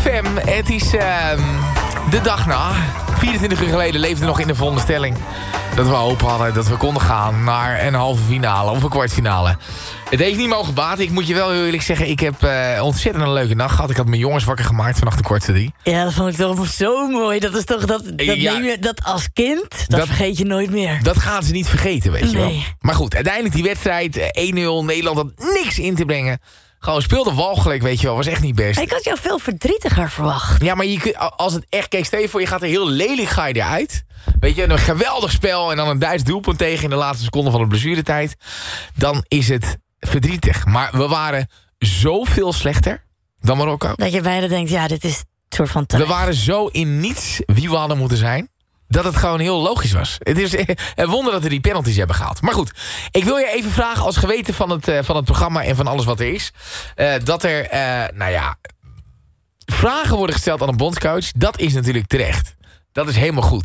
ZFM. Het is de dag na. 24 uur geleden leefden nog in de veronderstelling dat we hoop hadden dat we konden gaan naar een halve finale of een kwartfinale. Het heeft niet mogen baten. Ik moet je wel heel eerlijk zeggen, ik heb ontzettend een leuke nacht gehad. Ik had mijn jongens wakker gemaakt vannacht de kortste 3. Ja, dat vond ik toch zo mooi. Dat is toch dat Ja, neem je, dat als kind, dat vergeet je nooit meer. Dat gaan ze niet vergeten, weet je wel. Nee. Maar goed, uiteindelijk die wedstrijd 1-0. Nederland had niks in te brengen. Gewoon speelde walgelijk, weet je wel. Was echt niet best. Ik had jou veel verdrietiger verwacht. Ja, maar als het echt... Kijk, stel je voor, je gaat er heel lelijk, ga je eruit. Weet je, een geweldig spel en dan een Duits doelpunt tegen in de laatste seconde van de blessuretijd. Dan is het verdrietig. Maar we waren zoveel slechter dan Marokko. Dat je bijna denkt, ja, dit is een soort van We waren zo in niets wie we hadden moeten zijn, dat het gewoon heel logisch was. Het is een wonder dat we die penalties hebben gehaald. Maar goed, ik wil je even vragen als geweten van het programma en van alles wat er is. Dat er, vragen worden gesteld aan een bondscoach. Dat is natuurlijk terecht. Dat is helemaal goed.